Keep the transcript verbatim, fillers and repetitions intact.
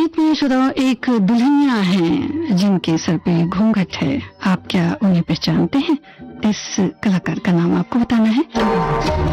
गीत में श्रोताओं एक दुल्हनिया हैं जिनके सर पे घूंघट है। आप क्या उन्हें पहचानते हैं? इस कलाकार का नाम आपको बताना है।